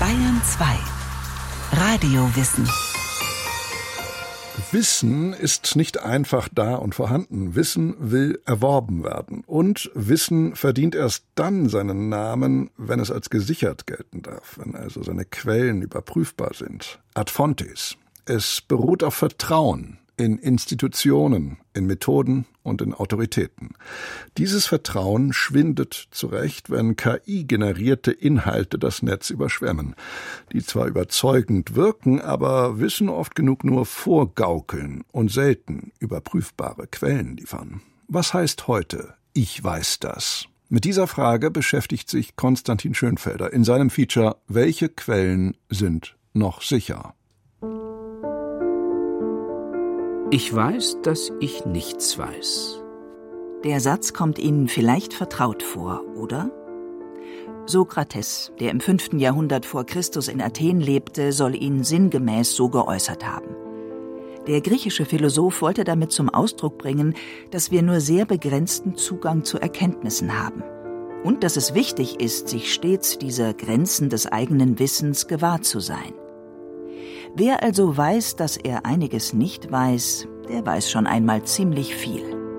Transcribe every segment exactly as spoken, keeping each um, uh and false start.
Bayern zwei. Radiowissen. Wissen ist nicht einfach da und vorhanden. Wissen will erworben werden. Und Wissen verdient erst dann seinen Namen, wenn es als gesichert gelten darf, wenn also seine Quellen überprüfbar sind. Ad fontes. Es beruht auf Vertrauen in Institutionen, in Methoden und in Autoritäten. Dieses Vertrauen schwindet zurecht, wenn K I-generierte Inhalte das Netz überschwemmen, die zwar überzeugend wirken, aber Wissen oft genug nur vorgaukeln und selten überprüfbare Quellen liefern. Was heißt heute, ich weiß das? Mit dieser Frage beschäftigt sich Konstantin Schönfelder in seinem Feature Welche Quellen sind noch sicher? Ich weiß, dass ich nichts weiß. Der Satz kommt Ihnen vielleicht vertraut vor, oder? Sokrates, der im fünften Jahrhundert vor Christus in Athen lebte, soll ihn sinngemäß so geäußert haben. Der griechische Philosoph wollte damit zum Ausdruck bringen, dass wir nur sehr begrenzten Zugang zu Erkenntnissen haben und dass es wichtig ist, sich stets dieser Grenzen des eigenen Wissens gewahr zu sein. Wer also weiß, dass er einiges nicht weiß, der weiß schon einmal ziemlich viel.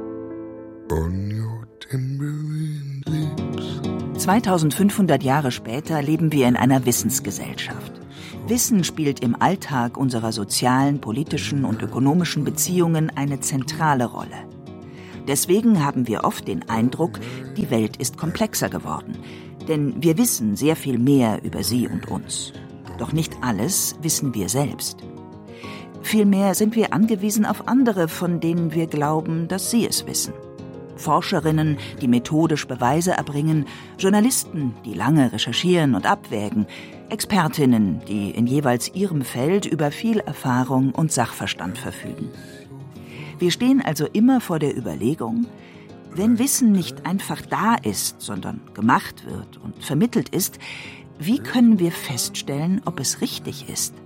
zweitausendfünfhundert Jahre später leben wir in einer Wissensgesellschaft. Wissen spielt im Alltag unserer sozialen, politischen und ökonomischen Beziehungen eine zentrale Rolle. Deswegen haben wir oft den Eindruck, die Welt ist komplexer geworden. Denn wir wissen sehr viel mehr über sie und uns. Doch nicht alles wissen wir selbst. Vielmehr sind wir angewiesen auf andere, von denen wir glauben, dass sie es wissen. Forscherinnen, die methodisch Beweise erbringen, Journalisten, die lange recherchieren und abwägen, Expertinnen, die in jeweils ihrem Feld über viel Erfahrung und Sachverstand verfügen. Wir stehen also immer vor der Überlegung, wenn Wissen nicht einfach da ist, sondern gemacht wird und vermittelt ist, wie können wir feststellen, ob es richtig ist?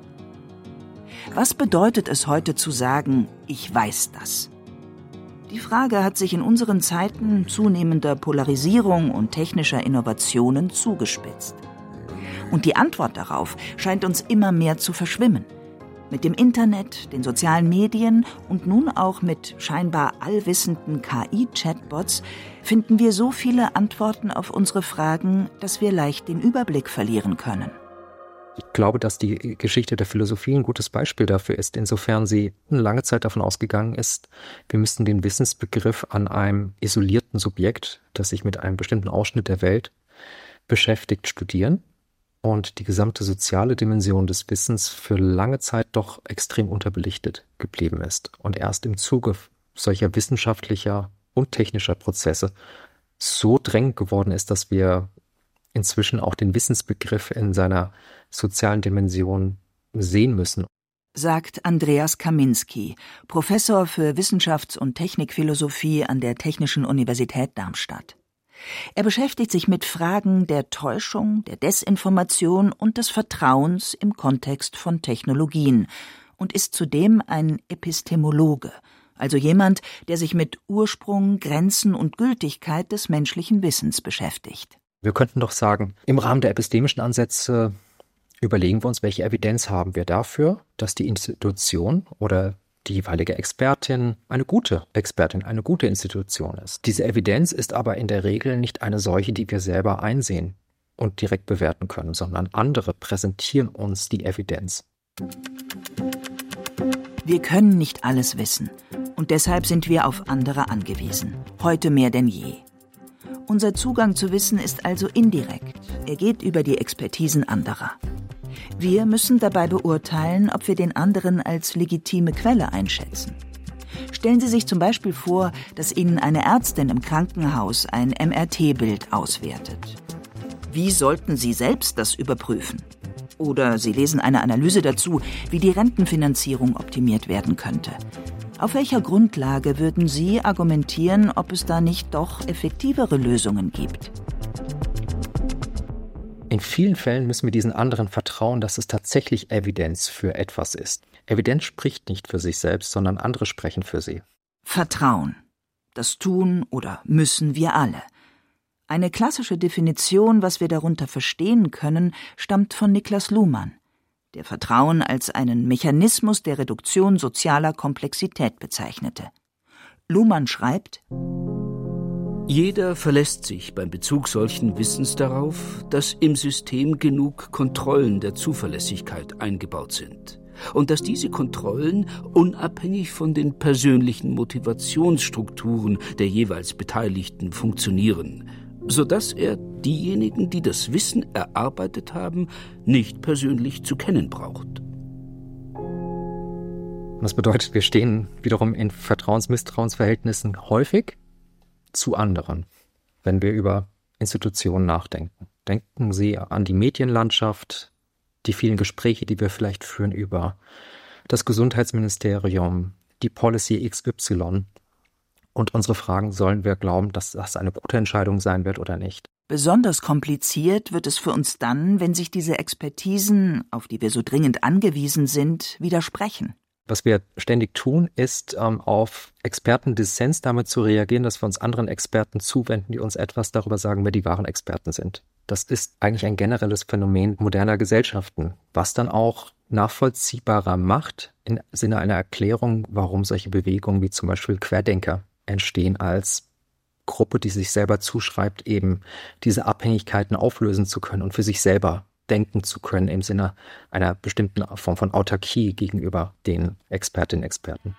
Was bedeutet es heute zu sagen, ich weiß das? Die Frage hat sich in unseren Zeiten zunehmender Polarisierung und technischer Innovationen zugespitzt. Und die Antwort darauf scheint uns immer mehr zu verschwimmen. Mit dem Internet, den sozialen Medien und nun auch mit scheinbar allwissenden K I-Chatbots finden wir so viele Antworten auf unsere Fragen, dass wir leicht den Überblick verlieren können. Ich glaube, dass die Geschichte der Philosophie ein gutes Beispiel dafür ist, insofern sie eine lange Zeit davon ausgegangen ist, wir müssten den Wissensbegriff an einem isolierten Subjekt, das sich mit einem bestimmten Ausschnitt der Welt beschäftigt, studieren. Und die gesamte soziale Dimension des Wissens für lange Zeit doch extrem unterbelichtet geblieben ist. Und erst im Zuge solcher wissenschaftlicher und technischer Prozesse so drängend geworden ist, dass wir inzwischen auch den Wissensbegriff in seiner sozialen Dimension sehen müssen. Sagt Andreas Kaminski, Professor für Wissenschafts- und Technikphilosophie an der Technischen Universität Darmstadt. Er beschäftigt sich mit Fragen der Täuschung, der Desinformation und des Vertrauens im Kontext von Technologien und ist zudem ein Epistemologe, also jemand, der sich mit Ursprung, Grenzen und Gültigkeit des menschlichen Wissens beschäftigt. Wir könnten doch sagen, im Rahmen der epistemischen Ansätze überlegen wir uns, welche Evidenz haben wir dafür, dass die Institution oder die jeweilige Expertin eine gute Expertin, eine gute Institution ist. Diese Evidenz ist aber in der Regel nicht eine solche, die wir selber einsehen und direkt bewerten können, sondern andere präsentieren uns die Evidenz. Wir können nicht alles wissen und deshalb sind wir auf andere angewiesen, heute mehr denn je. Unser Zugang zu Wissen ist also indirekt, er geht über die Expertisen anderer. Wir müssen dabei beurteilen, ob wir den anderen als legitime Quelle einschätzen. Stellen Sie sich zum Beispiel vor, dass Ihnen eine Ärztin im Krankenhaus ein M R T-Bild auswertet. Wie sollten Sie selbst das überprüfen? Oder Sie lesen eine Analyse dazu, wie die Rentenfinanzierung optimiert werden könnte. Auf welcher Grundlage würden Sie argumentieren, ob es da nicht doch effektivere Lösungen gibt? In vielen Fällen müssen wir diesen anderen vertrauen, dass es tatsächlich Evidenz für etwas ist. Evidenz spricht nicht für sich selbst, sondern andere sprechen für sie. Vertrauen. Das tun oder müssen wir alle. Eine klassische Definition, was wir darunter verstehen können, stammt von Niklas Luhmann, der Vertrauen als einen Mechanismus der Reduktion sozialer Komplexität bezeichnete. Luhmann schreibt: Jeder verlässt sich beim Bezug solchen Wissens darauf, dass im System genug Kontrollen der Zuverlässigkeit eingebaut sind und dass diese Kontrollen unabhängig von den persönlichen Motivationsstrukturen der jeweils Beteiligten funktionieren, sodass er diejenigen, die das Wissen erarbeitet haben, nicht persönlich zu kennen braucht. Das bedeutet, wir stehen wiederum in Vertrauens-Misstrauensverhältnissen häufig zu anderen, wenn wir über Institutionen nachdenken. Denken Sie an die Medienlandschaft, die vielen Gespräche, die wir vielleicht führen über das Gesundheitsministerium, die Policy X Y und unsere Fragen, sollen wir glauben, dass das eine gute Entscheidung sein wird oder nicht. Besonders kompliziert wird es für uns dann, wenn sich diese Expertisen, auf die wir so dringend angewiesen sind, widersprechen. Was wir ständig tun, ist, ähm, auf Expertendissens damit zu reagieren, dass wir uns anderen Experten zuwenden, die uns etwas darüber sagen, wer die wahren Experten sind. Das ist eigentlich ein generelles Phänomen moderner Gesellschaften, was dann auch nachvollziehbarer macht im Sinne einer Erklärung, warum solche Bewegungen wie zum Beispiel Querdenker entstehen als Gruppe, die sich selber zuschreibt, eben diese Abhängigkeiten auflösen zu können und für sich selber denken zu können im Sinne einer bestimmten Form von Autarkie gegenüber den Expertinnen und Experten.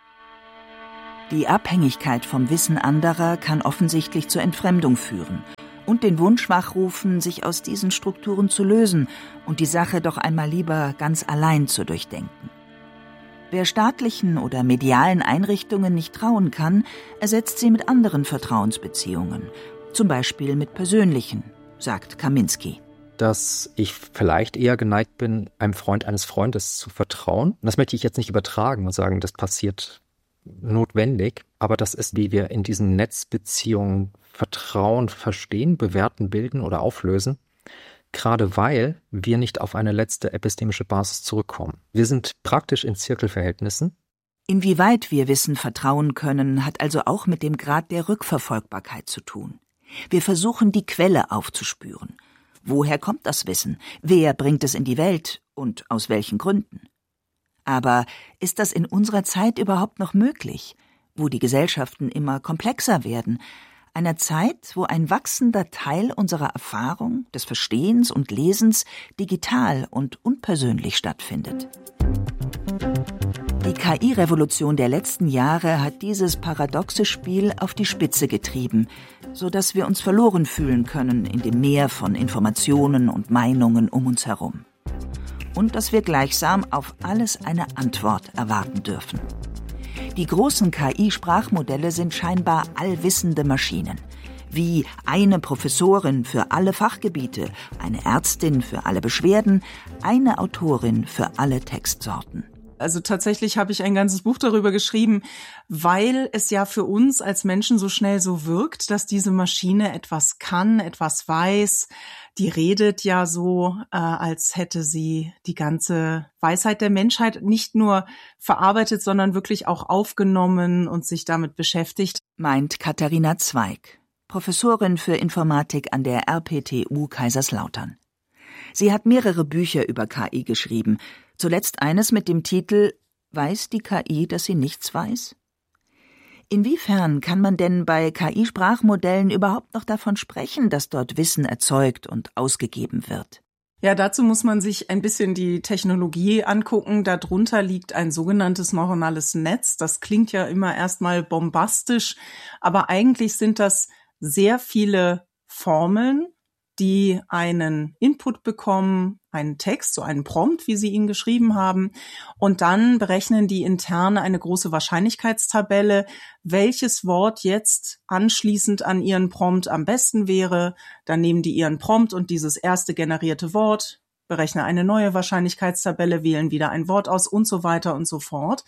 Die Abhängigkeit vom Wissen anderer kann offensichtlich zur Entfremdung führen und den Wunsch wachrufen, sich aus diesen Strukturen zu lösen und die Sache doch einmal lieber ganz allein zu durchdenken. Wer staatlichen oder medialen Einrichtungen nicht trauen kann, ersetzt sie mit anderen Vertrauensbeziehungen, zum Beispiel mit persönlichen, sagt Kaminski. Dass ich vielleicht eher geneigt bin, einem Freund eines Freundes zu vertrauen. Und das möchte ich jetzt nicht übertragen und sagen, das passiert notwendig, aber das ist, wie wir in diesen Netzbeziehungen Vertrauen verstehen, bewerten, bilden oder auflösen, gerade weil wir nicht auf eine letzte epistemische Basis zurückkommen. Wir sind praktisch in Zirkelverhältnissen. Inwieweit wir Wissen vertrauen können, hat also auch mit dem Grad der Rückverfolgbarkeit zu tun. Wir versuchen, die Quelle aufzuspüren. Woher kommt das Wissen? Wer bringt es in die Welt und aus welchen Gründen? Aber ist das in unserer Zeit überhaupt noch möglich, wo die Gesellschaften immer komplexer werden? Einer Zeit, wo ein wachsender Teil unserer Erfahrung, des Verstehens und Lesens digital und unpersönlich stattfindet. Die K I-Revolution der letzten Jahre hat dieses paradoxe Spiel auf die Spitze getrieben, so dass wir uns verloren fühlen können in dem Meer von Informationen und Meinungen um uns herum. Und dass wir gleichsam auf alles eine Antwort erwarten dürfen. Die großen K I-Sprachmodelle sind scheinbar allwissende Maschinen. Wie eine Professorin für alle Fachgebiete, eine Ärztin für alle Beschwerden, eine Autorin für alle Textsorten. Also tatsächlich habe ich ein ganzes Buch darüber geschrieben, weil es ja für uns als Menschen so schnell so wirkt, dass diese Maschine etwas kann, etwas weiß. Die redet ja so, äh, als hätte sie die ganze Weisheit der Menschheit nicht nur verarbeitet, sondern wirklich auch aufgenommen und sich damit beschäftigt. Meint Katharina Zweig, Professorin für Informatik an der R P T U Kaiserslautern. Sie hat mehrere Bücher über K I geschrieben, zuletzt eines mit dem Titel »Weiß die K I, dass sie nichts weiß?« Inwiefern kann man denn bei K I-Sprachmodellen überhaupt noch davon sprechen, dass dort Wissen erzeugt und ausgegeben wird? Ja, dazu muss man sich ein bisschen die Technologie angucken. Darunter liegt ein sogenanntes neuronales Netz. Das klingt ja immer erstmal bombastisch, aber eigentlich sind das sehr viele Formeln, die einen Input bekommen, einen Text, so einen Prompt, wie Sie ihn geschrieben haben, und dann berechnen die intern eine große Wahrscheinlichkeitstabelle, welches Wort jetzt anschließend an ihren Prompt am besten wäre. Dann nehmen die ihren Prompt und dieses erste generierte Wort, berechnen eine neue Wahrscheinlichkeitstabelle, wählen wieder ein Wort aus und so weiter und so fort.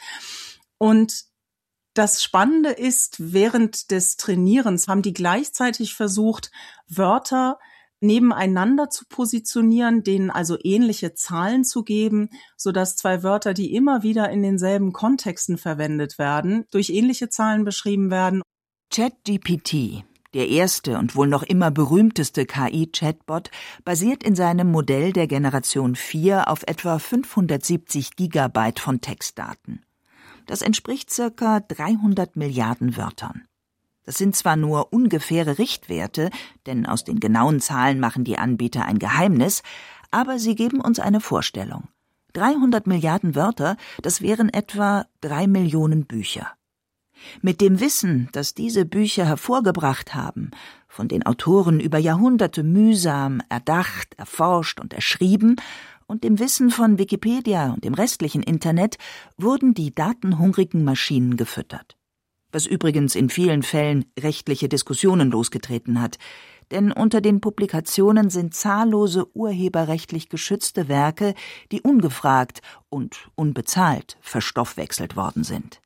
Und das Spannende ist, während des Trainierens haben die gleichzeitig versucht, Wörter nebeneinander zu positionieren, denen also ähnliche Zahlen zu geben, sodass zwei Wörter, die immer wieder in denselben Kontexten verwendet werden, durch ähnliche Zahlen beschrieben werden. ChatGPT, Der erste und wohl noch immer berühmteste K I-Chatbot basiert in seinem Modell der Generation vier auf etwa fünfhundertsiebzig Gigabyte von Textdaten. Das entspricht circa dreihundert Milliarden Wörtern. Das sind zwar nur ungefähre Richtwerte, denn aus den genauen Zahlen machen die Anbieter ein Geheimnis, aber sie geben uns eine Vorstellung. dreihundert Milliarden Wörter, das wären etwa drei Millionen Bücher. Mit dem Wissen, das diese Bücher hervorgebracht haben, von den Autoren über Jahrhunderte mühsam erdacht, erforscht und erschrieben, und dem Wissen von Wikipedia und dem restlichen Internet, wurden die datenhungrigen Maschinen gefüttert. Was übrigens in vielen Fällen rechtliche Diskussionen losgetreten hat, denn unter den Publikationen sind zahllose urheberrechtlich geschützte Werke, die ungefragt und unbezahlt verstoffwechselt worden sind.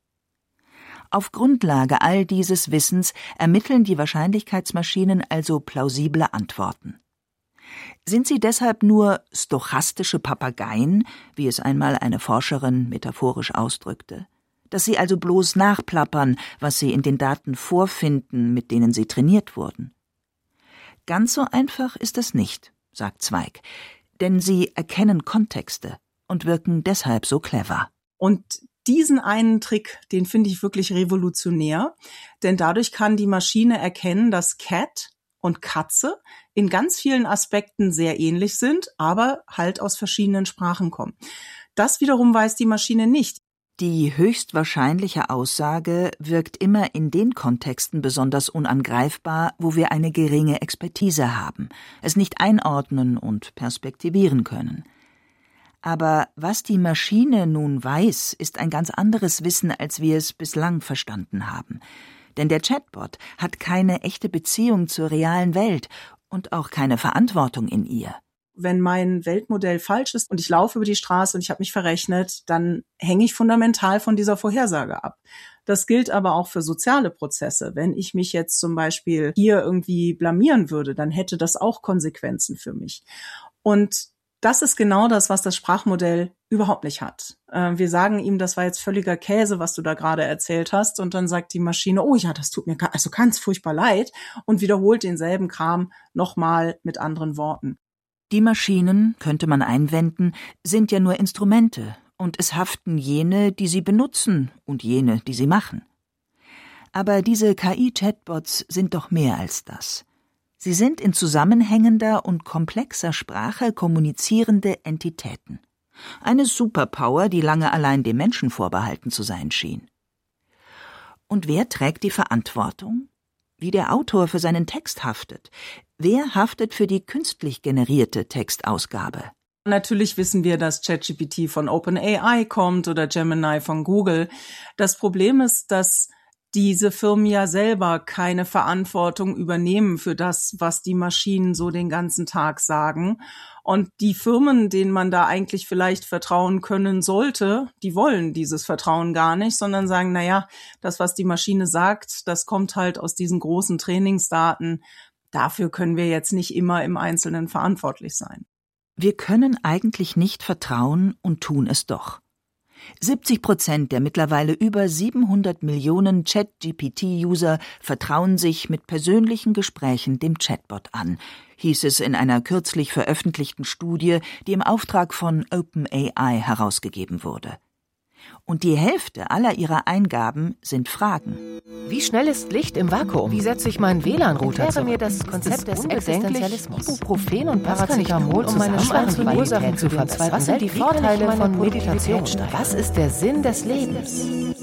Auf Grundlage all dieses Wissens ermitteln die Wahrscheinlichkeitsmaschinen also plausible Antworten. Sind sie deshalb nur stochastische Papageien, wie es einmal eine Forscherin metaphorisch ausdrückte? Dass sie also bloß nachplappern, was sie in den Daten vorfinden, mit denen sie trainiert wurden? Ganz so einfach ist es nicht, sagt Zweig, denn sie erkennen Kontexte und wirken deshalb so clever. Und diesen einen Trick, den finde ich wirklich revolutionär, denn dadurch kann die Maschine erkennen, dass Cat und Katze in ganz vielen Aspekten sehr ähnlich sind, aber halt aus verschiedenen Sprachen kommen. Das wiederum weiß die Maschine nicht. Die höchstwahrscheinliche Aussage wirkt immer in den Kontexten besonders unangreifbar, wo wir eine geringe Expertise haben, es nicht einordnen und perspektivieren können. Aber was die Maschine nun weiß, ist ein ganz anderes Wissen, als wir es bislang verstanden haben. Denn der Chatbot hat keine echte Beziehung zur realen Welt und auch keine Verantwortung in ihr. Wenn mein Weltmodell falsch ist und ich laufe über die Straße und ich habe mich verrechnet, dann hänge ich fundamental von dieser Vorhersage ab. Das gilt aber auch für soziale Prozesse. Wenn ich mich jetzt zum Beispiel hier irgendwie blamieren würde, dann hätte das auch Konsequenzen für mich. Und das ist genau das, was das Sprachmodell überhaupt nicht hat. Wir sagen ihm, das war jetzt völliger Käse, was du da gerade erzählt hast. Und dann sagt die Maschine, oh ja, das tut mir also ganz furchtbar leid und wiederholt denselben Kram nochmal mit anderen Worten. Die Maschinen, könnte man einwenden, sind ja nur Instrumente und es haften jene, die sie benutzen und jene, die sie machen. Aber diese K I-Chatbots sind doch mehr als das. Sie sind in zusammenhängender und komplexer Sprache kommunizierende Entitäten. Eine Superpower, die lange allein dem Menschen vorbehalten zu sein schien. Und wer trägt die Verantwortung? Wie der Autor für seinen Text haftet? Wer haftet für die künstlich generierte Textausgabe? Natürlich wissen wir, dass ChatGPT von OpenAI kommt oder Gemini von Google. Das Problem ist, dass diese Firmen ja selber keine Verantwortung übernehmen für das, was die Maschinen so den ganzen Tag sagen. Und die Firmen, denen man da eigentlich vielleicht vertrauen können sollte, die wollen dieses Vertrauen gar nicht, sondern sagen, na ja, das, was die Maschine sagt, das kommt halt aus diesen großen Trainingsdaten. Dafür können wir jetzt nicht immer im Einzelnen verantwortlich sein. Wir können eigentlich nicht vertrauen und tun es doch. siebzig Prozent der mittlerweile über siebenhundert Millionen ChatGPT-User vertrauen sich mit persönlichen Gesprächen dem Chatbot an, hieß es in einer kürzlich veröffentlichten Studie, die im Auftrag von OpenAI herausgegeben wurde. Und die Hälfte aller ihrer Eingaben sind Fragen. Wie schnell ist Licht im Vakuum? Wie setze ich meinen W L A N-Router zusammen? Erkläre mir das Konzept des Existenzialismus. Ibuprofen und Paracetamol, um meine Schweißursachen zu verbessern. Was sind die Vorteile von Meditation? Was ist der Sinn des Lebens?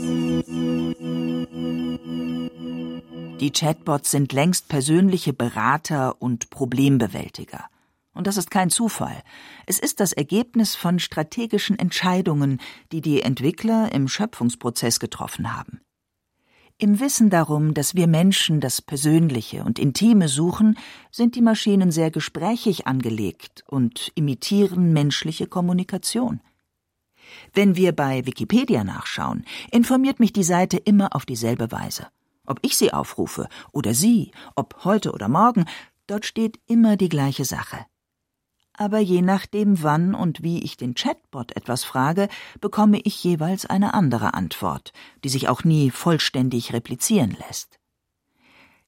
Die Chatbots sind längst persönliche Berater und Problembewältiger. Und das ist kein Zufall. Es ist das Ergebnis von strategischen Entscheidungen, die die Entwickler im Schöpfungsprozess getroffen haben. Im Wissen darum, dass wir Menschen das Persönliche und Intime suchen, sind die Maschinen sehr gesprächig angelegt und imitieren menschliche Kommunikation. Wenn wir bei Wikipedia nachschauen, informiert mich die Seite immer auf dieselbe Weise. Ob ich sie aufrufe oder Sie, ob heute oder morgen, dort steht immer die gleiche Sache. Aber je nachdem, wann und wie ich den Chatbot etwas frage, bekomme ich jeweils eine andere Antwort, die sich auch nie vollständig replizieren lässt.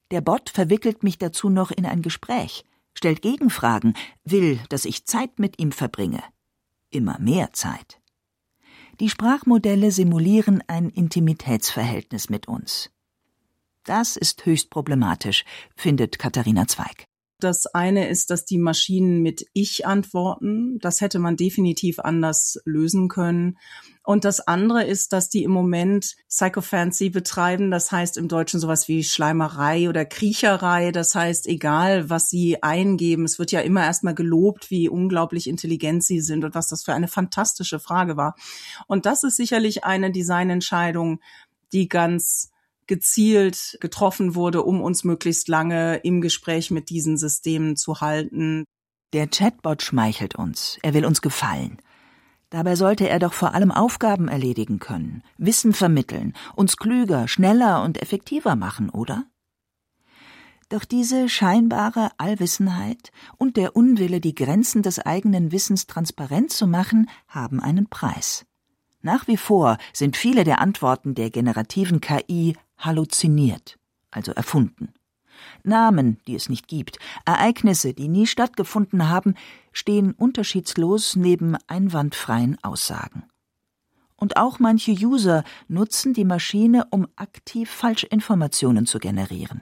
Der Bot verwickelt mich dazu noch in ein Gespräch, stellt Gegenfragen, will, dass ich Zeit mit ihm verbringe. Immer mehr Zeit. Die Sprachmodelle simulieren ein Intimitätsverhältnis mit uns. Das ist höchst problematisch, findet Katharina Zweig. Das eine ist, dass die Maschinen mit Ich antworten. Das hätte man definitiv anders lösen können. Und das andere ist, dass die im Moment Psychophancy betreiben. Das heißt im Deutschen sowas wie Schleimerei oder Kriecherei. Das heißt, egal was sie eingeben, es wird ja immer erstmal gelobt, wie unglaublich intelligent sie sind und was das für eine fantastische Frage war. Und das ist sicherlich eine Designentscheidung, die ganz gezielt getroffen wurde, um uns möglichst lange im Gespräch mit diesen Systemen zu halten. Der Chatbot schmeichelt uns, er will uns gefallen. Dabei sollte er doch vor allem Aufgaben erledigen können, Wissen vermitteln, uns klüger, schneller und effektiver machen, oder? Doch diese scheinbare Allwissenheit und der Unwille, die Grenzen des eigenen Wissens transparent zu machen, haben einen Preis. Nach wie vor sind viele der Antworten der generativen K I halluziniert, also erfunden. Namen, die es nicht gibt, Ereignisse, die nie stattgefunden haben, stehen unterschiedslos neben einwandfreien Aussagen. Und auch manche User nutzen die Maschine, um aktiv Falschinformationen zu generieren.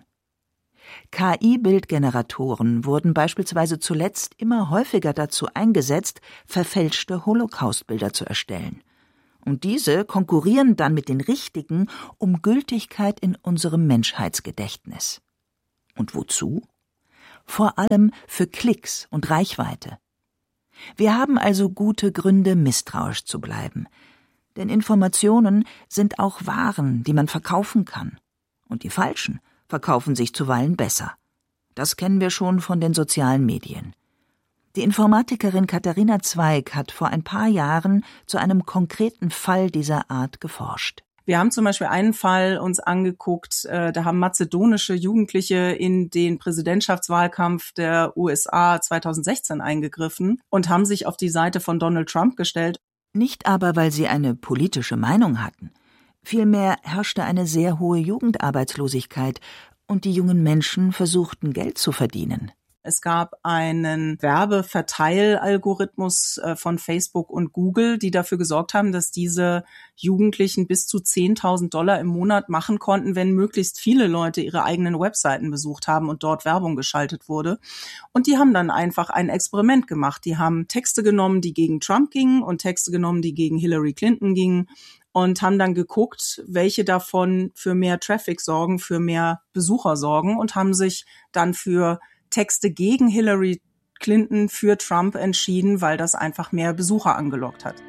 K I-Bildgeneratoren wurden beispielsweise zuletzt immer häufiger dazu eingesetzt, verfälschte Holocaust-Bilder zu erstellen. Und diese konkurrieren dann mit den richtigen um Gültigkeit in unserem Menschheitsgedächtnis. Und wozu? Vor allem für Klicks und Reichweite. Wir haben also gute Gründe, misstrauisch zu bleiben. Denn Informationen sind auch Waren, die man verkaufen kann. Und die falschen verkaufen sich zuweilen besser. Das kennen wir schon von den sozialen Medien. Die Informatikerin Katharina Zweig hat vor ein paar Jahren zu einem konkreten Fall dieser Art geforscht. Wir haben zum Beispiel einen Fall uns angeguckt, äh, da haben mazedonische Jugendliche in den Präsidentschaftswahlkampf der U S A zweitausendsechzehn eingegriffen und haben sich auf die Seite von Donald Trump gestellt. Nicht aber, weil sie eine politische Meinung hatten. Vielmehr herrschte eine sehr hohe Jugendarbeitslosigkeit und die jungen Menschen versuchten, Geld zu verdienen. Es gab einen Werbeverteilalgorithmus von Facebook und Google, die dafür gesorgt haben, dass diese Jugendlichen bis zu zehntausend Dollar im Monat machen konnten, wenn möglichst viele Leute ihre eigenen Webseiten besucht haben und dort Werbung geschaltet wurde. Und die haben dann einfach ein Experiment gemacht. Die haben Texte genommen, die gegen Trump gingen und Texte genommen, die gegen Hillary Clinton gingen und haben dann geguckt, welche davon für mehr Traffic sorgen, für mehr Besucher sorgen und haben sich dann für Texte gegen Hillary Clinton für Trump entschieden, weil das einfach mehr Besucher angelockt hat.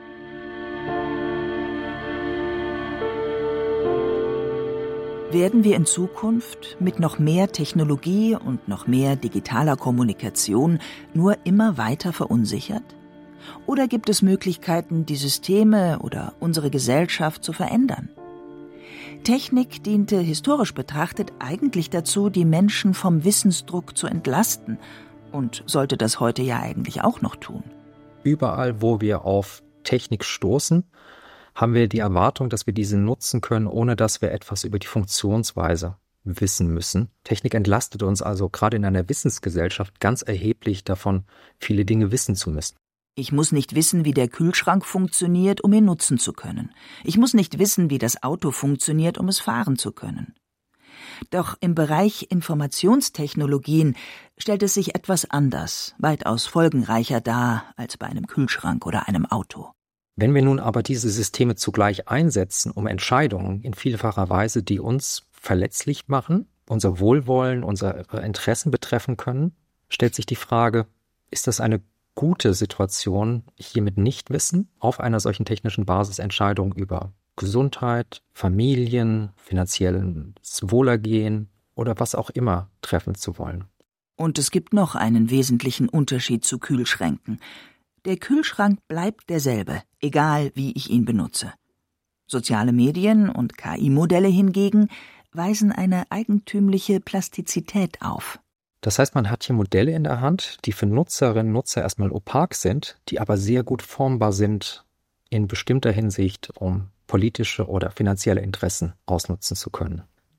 Werden wir in Zukunft mit noch mehr Technologie und noch mehr digitaler Kommunikation nur immer weiter verunsichert? Oder gibt es Möglichkeiten, die Systeme oder unsere Gesellschaft zu verändern? Technik diente historisch betrachtet eigentlich dazu, die Menschen vom Wissensdruck zu entlasten und sollte das heute ja eigentlich auch noch tun. Überall, wo wir auf Technik stoßen, haben wir die Erwartung, dass wir diese nutzen können, ohne dass wir etwas über die Funktionsweise wissen müssen. Technik entlastet uns also gerade in einer Wissensgesellschaft ganz erheblich davon, viele Dinge wissen zu müssen. Ich muss nicht wissen, wie der Kühlschrank funktioniert, um ihn nutzen zu können. Ich muss nicht wissen, wie das Auto funktioniert, um es fahren zu können. Doch im Bereich Informationstechnologien stellt es sich etwas anders, weitaus folgenreicher dar als bei einem Kühlschrank oder einem Auto. Wenn wir nun aber diese Systeme zugleich einsetzen, um Entscheidungen in vielfacher Weise, die uns verletzlich machen, unser Wohlwollen, unsere Interessen betreffen können, stellt sich die Frage, ist das eine gute Situation, hier mit Nichtwissen auf einer solchen technischen Basis Entscheidungen über Gesundheit, Familien, finanzielles Wohlergehen oder was auch immer treffen zu wollen. Und es gibt noch einen wesentlichen Unterschied zu Kühlschränken. Der Kühlschrank bleibt derselbe, egal wie ich ihn benutze. Soziale Medien und K I-Modelle hingegen weisen eine eigentümliche Plastizität auf. Das heißt, man hat hier Modelle in der Hand, die für Nutzerinnen und Nutzer erstmal opak sind, die aber sehr gut formbar sind in bestimmter Hinsicht, um politische oder finanzielle Interessen ausnutzen zu können.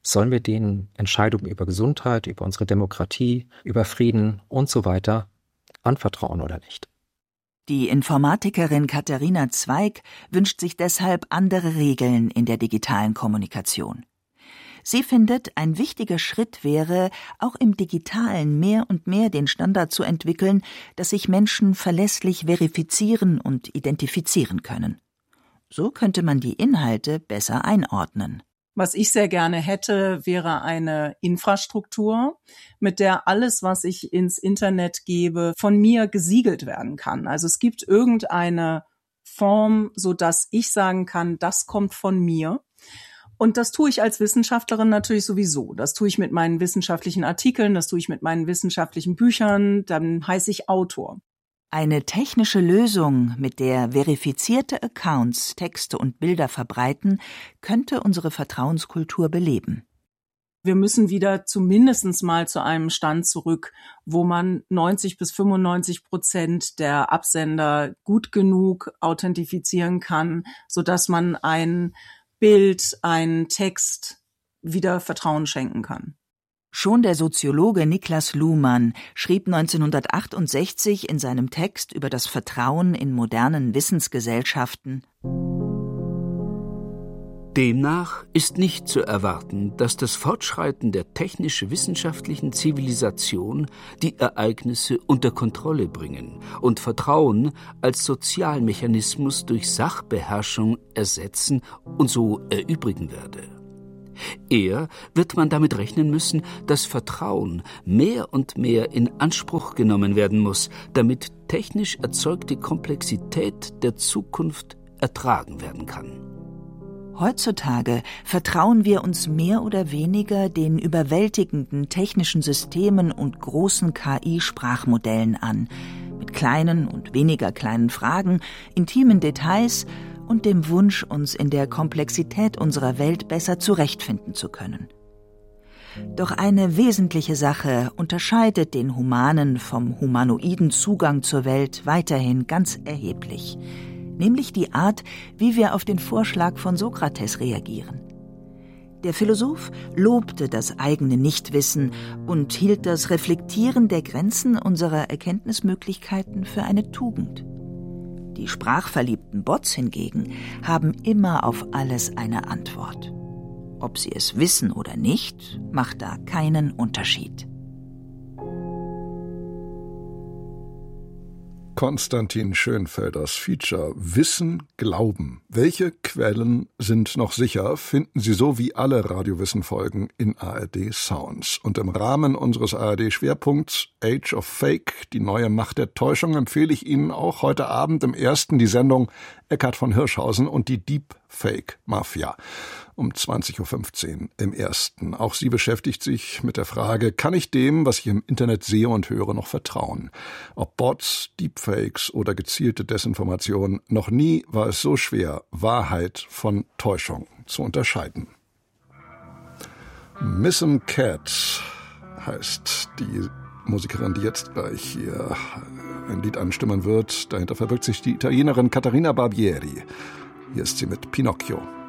Sollen wir denen Entscheidungen über Gesundheit, über unsere Demokratie, über Frieden und so weiter anvertrauen oder nicht? Die Informatikerin Katharina Zweig wünscht sich deshalb andere Regeln in der digitalen Kommunikation. Sie findet, ein wichtiger Schritt wäre, auch im Digitalen mehr und mehr den Standard zu entwickeln, dass sich Menschen verlässlich verifizieren und identifizieren können. So könnte man die Inhalte besser einordnen. Was ich sehr gerne hätte, wäre eine Infrastruktur, mit der alles, was ich ins Internet gebe, von mir gesiegelt werden kann. Also es gibt irgendeine Form, so dass ich sagen kann, das kommt von mir. Und das tue ich als Wissenschaftlerin natürlich sowieso. Das tue ich mit meinen wissenschaftlichen Artikeln, das tue ich mit meinen wissenschaftlichen Büchern, dann heiße ich Autor. Eine technische Lösung, mit der verifizierte Accounts Texte und Bilder verbreiten, könnte unsere Vertrauenskultur beleben. Wir müssen wieder zumindest mal zu einem Stand zurück, wo man neunzig bis fünfundneunzig Prozent der Absender gut genug authentifizieren kann, sodass man ein Bild, einen Text wieder Vertrauen schenken kann. Schon der Soziologe Niklas Luhmann schrieb neunzehnhundertachtundsechzig in seinem Text über das Vertrauen in modernen Wissensgesellschaften: Demnach ist nicht zu erwarten, dass das Fortschreiten der technisch-wissenschaftlichen Zivilisation die Ereignisse unter Kontrolle bringen und Vertrauen als Sozialmechanismus durch Sachbeherrschung ersetzen und so erübrigen werde. Eher wird man damit rechnen müssen, dass Vertrauen mehr und mehr in Anspruch genommen werden muss, damit technisch erzeugte Komplexität der Zukunft ertragen werden kann. Heutzutage vertrauen wir uns mehr oder weniger den überwältigenden technischen Systemen und großen K I-Sprachmodellen an, mit kleinen und weniger kleinen Fragen, intimen Details und dem Wunsch, uns in der Komplexität unserer Welt besser zurechtfinden zu können. Doch eine wesentliche Sache unterscheidet den humanen vom humanoiden Zugang zur Welt weiterhin ganz erheblich, nämlich die Art, wie wir auf den Vorschlag von Sokrates reagieren. Der Philosoph lobte das eigene Nichtwissen und hielt das Reflektieren der Grenzen unserer Erkenntnismöglichkeiten für eine Tugend. Die sprachverliebten Bots hingegen haben immer auf alles eine Antwort. Ob sie es wissen oder nicht, macht da keinen Unterschied. Konstantin Schönfelders Feature Wissen, Glauben. Welche Quellen sind noch sicher, finden Sie so wie alle Radiowissen-Folgen in A R D Sounds. Und im Rahmen unseres A R D-Schwerpunkts Age of Fake, die neue Macht der Täuschung, empfehle ich Ihnen auch heute Abend im ersten die Sendung Eckhard von Hirschhausen und die Deepfake-Mafia. Um zwanzig Uhr fünfzehn im ersten. Auch sie beschäftigt sich mit der Frage, kann ich dem, was ich im Internet sehe und höre, noch vertrauen? Ob Bots, Deepfakes oder gezielte Desinformation, noch nie war es so schwer, Wahrheit von Täuschung zu unterscheiden. Missum Cat heißt die Musikerin, die jetzt gleich hier ein Lied anstimmen wird. Dahinter verbirgt sich die Italienerin Caterina Barbieri. Hier ist sie mit Pinocchio.